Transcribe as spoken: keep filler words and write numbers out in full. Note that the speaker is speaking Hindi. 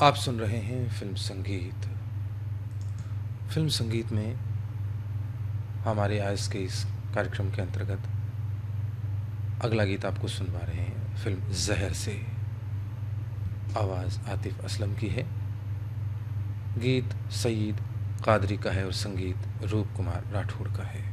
आप सुन रहे हैं फिल्म संगीत। फिल्म संगीत में हमारे आज के इस कार्यक्रम के अंतर्गत अगला गीत आपको सुनवा रहे हैं फिल्म ज़हर से। आवाज़ आतिफ असलम की है, गीत सईद कादरी का है और संगीत रूप कुमार राठौड़ का है।